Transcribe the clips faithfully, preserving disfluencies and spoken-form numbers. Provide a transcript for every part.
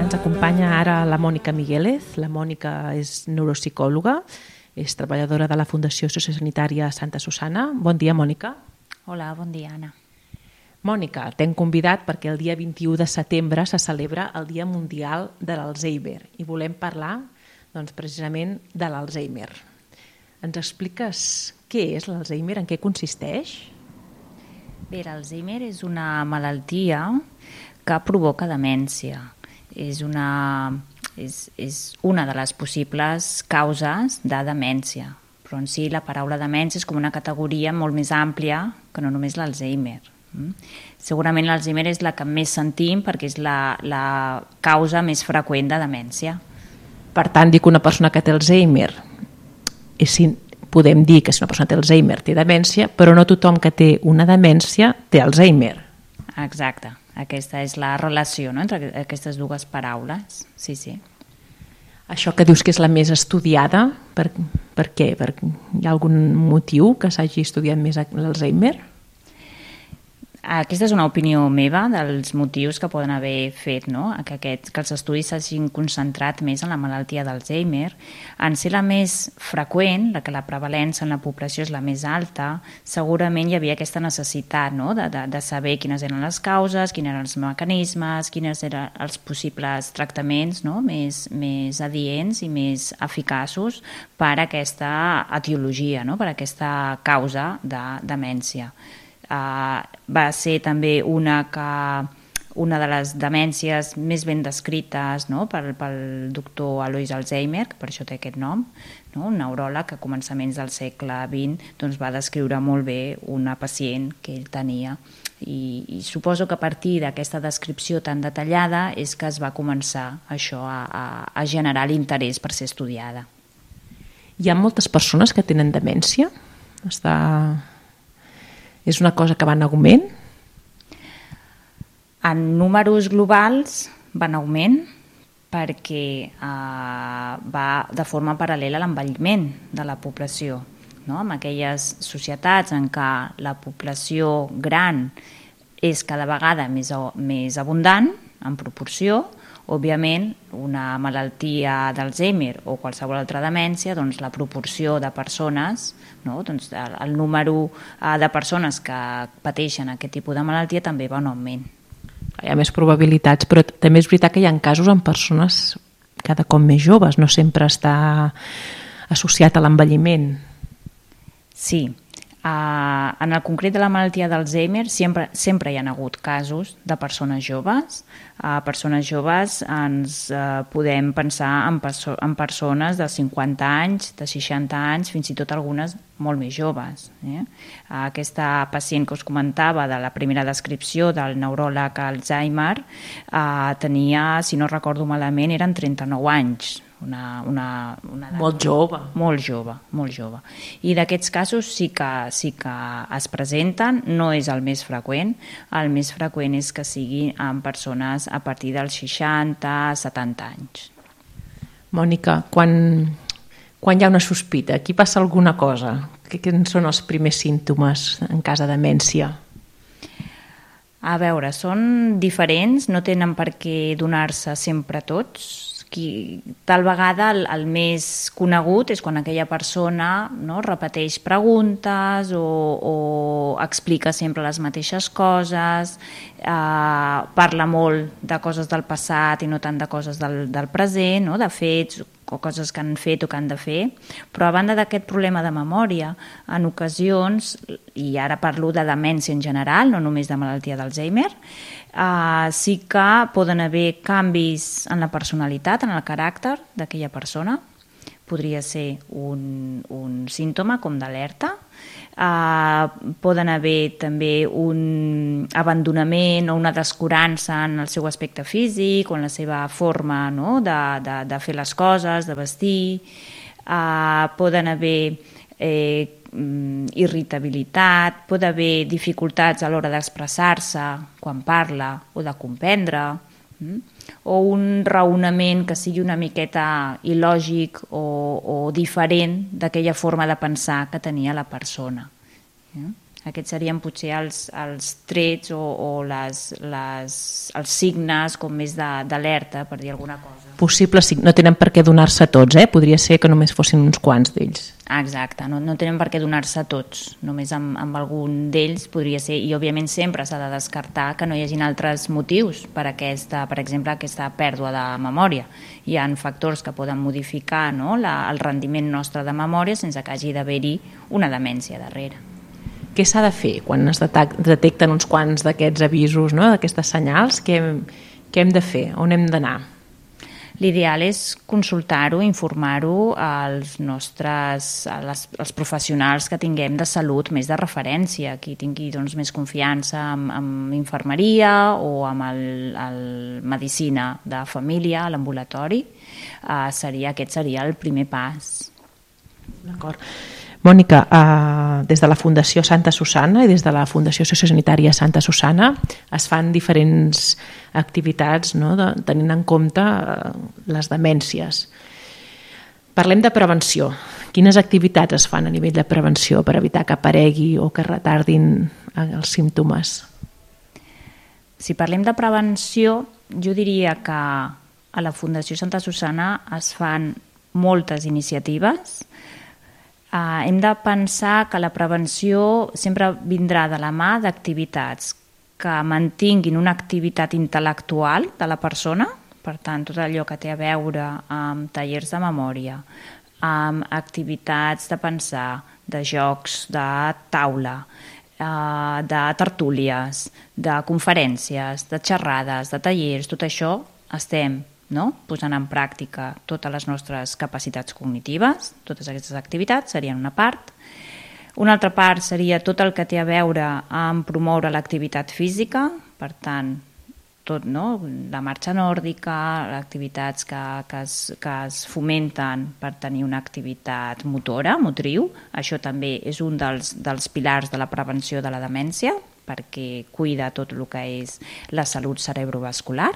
Ens acompanya ara la Mònica Miguélez. La Mònica és neuropsicòloga, és treballadora de la Fundació Sociosanitària Santa Susanna. Bon dia, Mònica. Hola, bon dia, Anna. Mònica, t'hem convidat perquè el dia vint-i-u de setembre se celebra el Dia Mundial de l'Alzheimer i volem parlar doncs, precisament de l'Alzheimer. Ens expliques què és l'Alzheimer, en què consisteix? Bé, l'Alzheimer és una malaltia que provoca demència. És una, és, és una de les possibles causes de demència, però en si la paraula demència és com una categoria molt més àmplia que no només l'Alzheimer. Segurament l'Alzheimer és la que més sentim perquè és la, la causa més freqüent de demència. Per tant, dir que una persona que té Alzheimer, és, podem dir que si una persona té Alzheimer té demència, però no tothom que té una demència té Alzheimer. Exacte, aquesta és la relació, no?, entre aquestes dues paraules. Sí, sí. Això que dius que és la més estudiada, per, per què? Per, hi ha algun motiu que s'hagi estudiat més l'Alzheimer? Aquesta és una opinió meva dels motius que poden haver fet, no?, que, aquest, que els estudis s'hagin concentrat més en la malaltia d'Alzheimer. En ser la més freqüent, la que la prevalença en la població és la més alta, segurament hi havia aquesta necessitat, no?, de, de, de saber quines eren les causes, quins eren els mecanismes, quins eren els possibles tractaments, no?, més, més adients i més eficaços per a aquesta etiologia, no?, per a aquesta causa de demència. Uh, va ser també una que una de les demències més ben descrites, no?, pel, pel doctor Alois Alzheimer, que per això té aquest nom, no?, un neuròleg que a començaments del segle vint doncs, va descriure molt bé una pacient que ell tenia. I, i suposo que a partir d'aquesta descripció tan detallada és que es va començar això a, a, a generar l'interès per ser estudiada. Hi ha moltes persones que tenen demència? Està... És una cosa que va en augment? En números globals va en augment perquè eh, va de forma paral·lela a l'envelliment de la població, no? En aquelles societats en què la població gran és cada vegada més, més abundant en proporció, òbviament, una malaltia d'Alzheimer o qualsevol altra demència, doncs la proporció de persones, no? Doncs el, el número de persones que pateixen aquest tipus de malaltia també va en augment. Hi ha més probabilitats, però també és veritat que hi ha casos en persones cada cop més joves, no sempre està associat a l'envelliment. Sí. Uh, en el concret de la malaltia d'Alzheimer sempre, sempre hi ha hagut casos de persones joves. Uh, persones joves ens uh, podem pensar en, perso en persones de cinquanta anys, de seixanta anys, fins i tot algunes molt més joves. Eh? Uh, aquesta pacient que us comentava de la primera descripció del neuròleg Alzheimer uh, tenia, si no recordo malament, eren trenta-nou anys. Una, una, una edat molt jove. Molt jove, molt jove. I d'aquests casos sí que, sí que es presenten, no és el més freqüent, el més freqüent és que sigui en persones a partir dels seixanta a setanta anys. Mònica, quan, quan hi ha una sospita, aquí passa alguna cosa, quins són els primers símptomes en cas de demència? A veure, són diferents, no tenen per què donar-se sempre tots. Qui, tal vegada el, el més conegut és quan aquella persona, no, repeteix preguntes o, o explica sempre les mateixes coses, eh, parla molt de coses del passat i no tant de coses del, del present, no, de fets o coses que han fet o que han de fer, però a banda d'aquest problema de memòria, en ocasions, i ara parlo de demència en general, no només de malaltia d'Alzheimer, Uh, sí que poden haver canvis en la personalitat, en el caràcter d'aquella persona. Podria ser un, un símptoma com d'alerta. Uh, poden haver també un abandonament o una descurança en el seu aspecte físic o en la seva forma, no?, de, de, de fer les coses, de vestir. Uh, poden haver eh, irritabilitat, pot haver dificultats a l'hora d'expressar-se quan parla o de comprendre, o un raonament que sigui una miqueta il·lògic o, o diferent d'aquella forma de pensar que tenia la persona. Aquests serien potser els, els trets o, o les, les, els signes com més d'alerta, per dir alguna cosa. Possible, sí, no tenen per què donar-se a tots, eh? Podria ser que només fossin uns quants d'ells. Exacte, no, no tenen per què donar-se a tots, només amb, amb algun d'ells podria ser, i òbviament sempre s'ha de descartar que no hi hagin altres motius per aquesta, per exemple, aquesta pèrdua de memòria. Hi ha factors que poden modificar, no?, la, el rendiment nostre de memòria sense que hagi d'haver-hi una demència darrere. Què s'ha de fer quan es detecten uns quants d'aquests avisos, no?, d'aquestes senyals? Què, què hem de fer? On hem d'anar? L'ideal és consultar-ho, informar-ho als nostres, als, als professionals que tinguem de salut més de referència, qui tingui doncs, més confiança amb, amb infermeria o amb el, el medicina de família, a l'ambulatori, eh, seria, aquest seria el primer pas. D'acord. Mònica, eh, des de la Fundació Santa Susanna i des de la Fundació Sociosanitària Santa Susanna es fan diferents activitats, no?, de, tenint en compte eh, les demències. Parlem de prevenció. Quines activitats es fan a nivell de prevenció per evitar que aparegui o que retardin els símptomes? Si parlem de prevenció, jo diria que a la Fundació Santa Susanna es fan moltes iniciatives. Uh, hem de pensar que la prevenció sempre vindrà de la mà d'activitats que mantinguin una activitat intel·lectual de la persona, per tant, tot allò que té a veure amb tallers de memòria, amb activitats de pensar, de jocs, de taula, uh, de tertúlies, de conferències, de xerrades, de tallers, tot això estem, no?, posant en pràctica totes les nostres capacitats cognitives. Totes aquestes activitats serien una part. Una altra part seria tot el que té a veure amb promoure l'activitat física, per tant, tot, no?, la marxa nòrdica, activitats que, que, es, que es fomenten per tenir una activitat motora, motriu. Això també és un dels, dels pilars de la prevenció de la demència, perquè cuida tot el que és la salut cerebrovascular.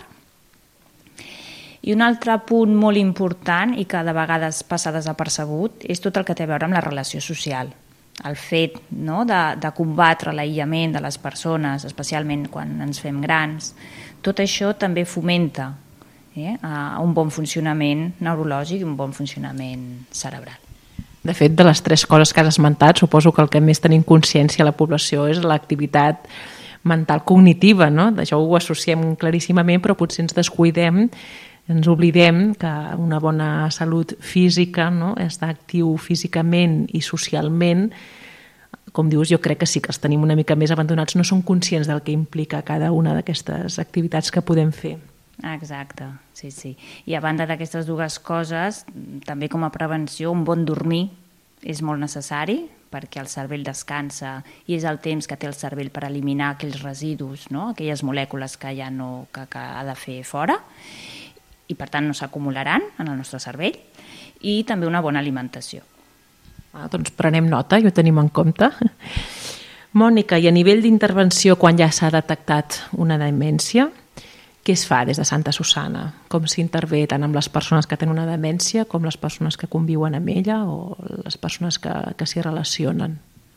I un altre punt molt important i que de vegades passa desapercebut és tot el que té a veure amb la relació social. El fet, no?, de, de combatre l'aïllament de les persones, especialment quan ens fem grans, tot això també fomenta eh, un bon funcionament neurològic i un bon funcionament cerebral. De fet, de les tres coses que has esmentat, suposo que el que més tenim consciència a la població és l'activitat mental cognitiva, no? D'això ho associem claríssimament, però potser ens descuidem, ens oblidem que una bona salut física, no?, estar actiu físicament i socialment, com dius, jo crec que sí que els tenim una mica més abandonats, no som conscients del que implica cada una d'aquestes activitats que podem fer. Exacte, sí, sí. I a banda d'aquestes dues coses, també com a prevenció, un bon dormir és molt necessari, perquè el cervell descansa i és el temps que té el cervell per eliminar aquells residus, no?, aquelles molècules que ja no, que, que ha de fer fora, i per tant no s'acumularan en el nostre cervell, i també una bona alimentació. Ah, doncs prenem nota i ho tenim en compte. Mònica, i a nivell d'intervenció, quan ja s'ha detectat una demència, què es fa des de Santa Susanna? Com s'intervé tant amb les persones que tenen una demència com les persones que conviuen amb ella o les persones que, que s'hi relacionen?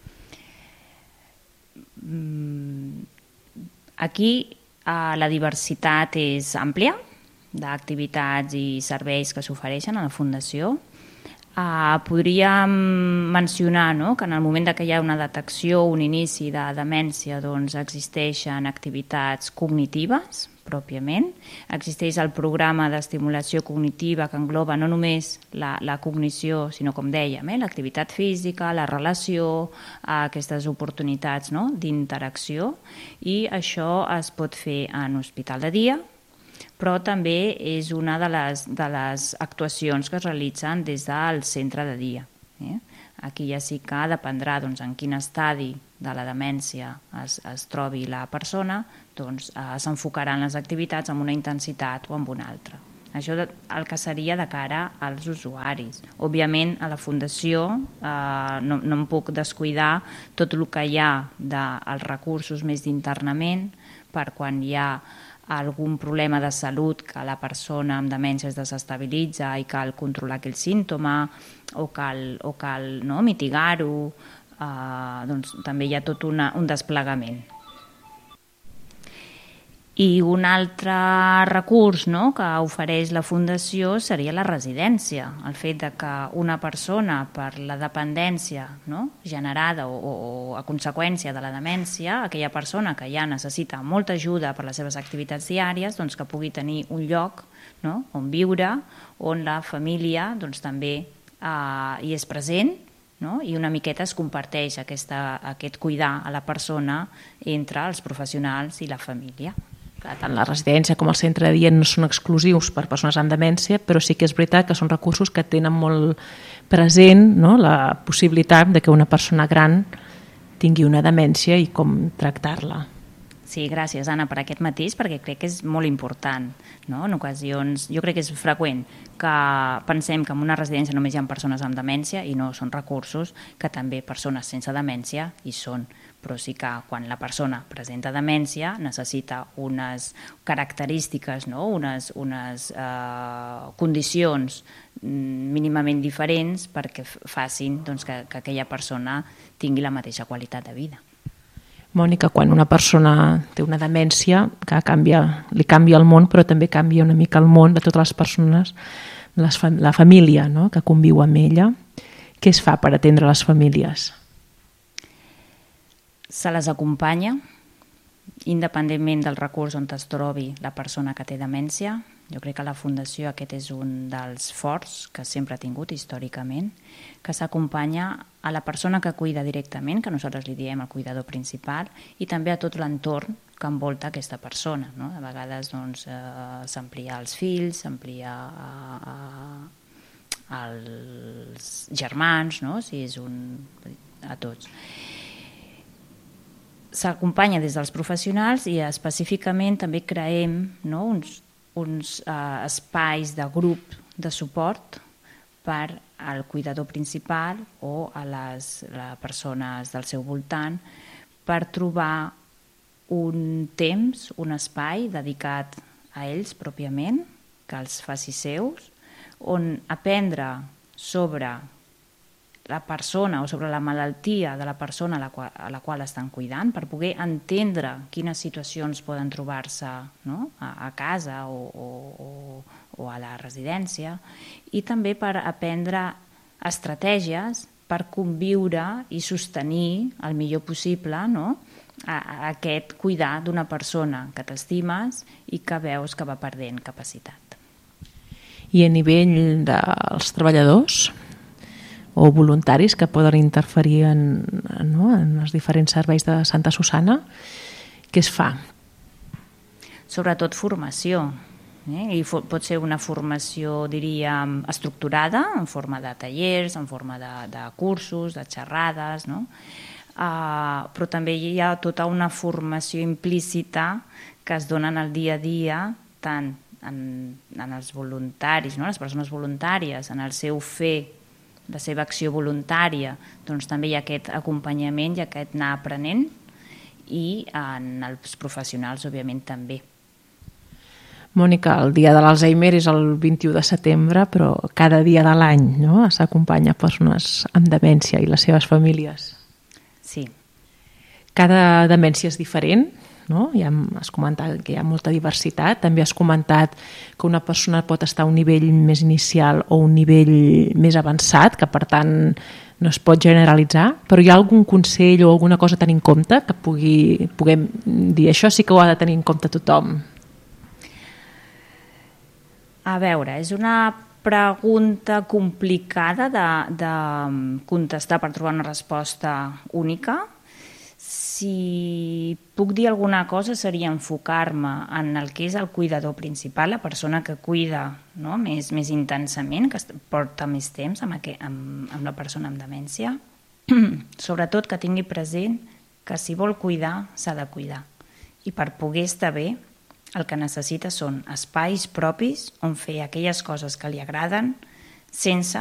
Aquí eh, la diversitat és àmplia, d'activitats i serveis que s'ofereixen a la Fundació. Uh, podríem mencionar, no?, que en el moment que hi ha una detecció, un inici de demència, doncs existeixen activitats cognitives, pròpiament. Existeix el programa d'estimulació cognitiva que engloba no només la, la cognició, sinó, com dèiem, eh, l'activitat física, la relació, eh, aquestes oportunitats, no?, d'interacció, i això es pot fer en hospital de dia, però també és una de les, de les actuacions que es realitzen des del centre de dia. Eh? Aquí ja sí que dependrà doncs, en quin estadi de la demència es, es trobi la persona, doncs eh, s'enfocaran les activitats amb una intensitat o amb una altra. Això el que seria de cara als usuaris. Òbviament, a la Fundació eh, no, no em puc descuidar tot el que hi ha dels recursos més d'internament per quan hi ha algun problema de salut que la persona amb demència es desestabilitza i cal controlar aquell símptoma o cal, o cal no, mitigar-ho, eh, doncs, també hi ha tot una, un desplegament. I un altre recurs, no?, que ofereix la Fundació seria la residència. El fet de que una persona, per la dependència, no?, generada o, o, o a conseqüència de la demència, aquella persona que ja necessita molta ajuda per les seves activitats diàries, doncs que pugui tenir un lloc, no?, on viure, on la família doncs, també eh, hi és present, no?, i una miqueta es comparteix aquesta, aquest cuidar a la persona entre els professionals i la família. Tant la residència com el centre de dia no són exclusius per persones amb demència, però sí que és veritat que són recursos que tenen molt present, no?, la possibilitat de que una persona gran tingui una demència i com tractar-la. Sí, gràcies, Anna, per aquest matís, perquè crec que és molt important. No? En ocasions, jo crec que és freqüent que pensem que en una residència només hi ha persones amb demència i no, són recursos que també persones sense demència hi són. Però sí que quan la persona presenta demència necessita unes característiques, no? unes, unes eh, condicions mínimament diferents perquè facin doncs, que, que aquella persona tingui la mateixa qualitat de vida. Mònica, quan una persona té una demència, que canvia, li canvia el món, però també canvia una mica el món de totes les persones, les, la família, no?, que conviu amb ella. Què es fa per atendre les famílies? Se les acompanya, independentment del recurs on es trobi la persona que té demència. Jo crec que la Fundació aquest és un dels forts que sempre ha tingut històricament, que s'acompanya a la persona que cuida directament, que nosaltres li diem el cuidador principal, i també a tot l'entorn que envolta aquesta persona. No? A vegades doncs, eh, s'amplia als fills, s'amplia a, a, als germans, no? Si és un, a tots. S'acompanya des dels professionals i específicament també creem, no, uns, uns uh, espais de grup de suport per al cuidador principal o a les, les persones del seu voltant per trobar un temps, un espai dedicat a ells pròpiament, que els faci seus, on aprendre sobre la persona o sobre la malaltia de la persona a la qual, a la qual estan cuidant, per poder entendre quines situacions poden trobar-se, no?, a, a casa o, o, o a la residència, i també per aprendre estratègies per conviure i sostenir el millor possible, no?, a, a aquest cuidar d'una persona que t'estimes i que veus que va perdent capacitat. I a nivell dels treballadors o voluntaris que poden interferir en, no, en els diferents serveis de Santa Susanna, què es fa? Sobretot formació. Eh? I pot ser una formació, diríem, estructurada, en forma de tallers, en forma de, de cursos, de xerrades, no? Uh, però també hi ha tota una formació implícita que es dona en el dia a dia, tant en, en els voluntaris, no? Les persones voluntàries, en el seu fer, la seva acció voluntària, doncs també hi ha aquest acompanyament i aquest anar aprenent, i en els professionals, òbviament, també. Mònica, el dia de l'Alzheimer és el vint-i-u de setembre, però cada dia de l'any, no?, s'acompanya persones amb demència i les seves famílies. Sí. Cada demència és diferent, no? Ja has comentat que hi ha molta diversitat. També has comentat que una persona pot estar a un nivell més inicial o un nivell més avançat, que per tant no es pot generalitzar, però hi ha algun consell o alguna cosa a tenir en compte que pugui, puguem dir això sí que ho ha de tenir en compte tothom? A veure, és una pregunta complicada de, de contestar per trobar una resposta única. Si puc dir alguna cosa seria enfocar-me en el que és el cuidador principal, la persona que cuida, no?, més, més intensament, que porta més temps amb, aquest, amb, amb la persona amb demència. Sobretot que tingui present que si vol cuidar s'ha de cuidar. I per poder estar bé el que necessita són espais propis on fer aquelles coses que li agraden sense